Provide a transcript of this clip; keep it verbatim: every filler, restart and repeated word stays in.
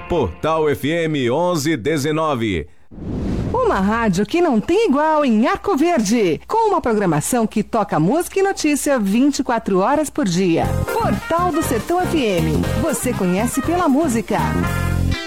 Portal F M onze dezenove. Uma rádio que não tem igual em Arco Verde, com uma programação que toca música e notícia vinte e quatro horas por dia. Portal do Sertão F M. Você conhece pela música.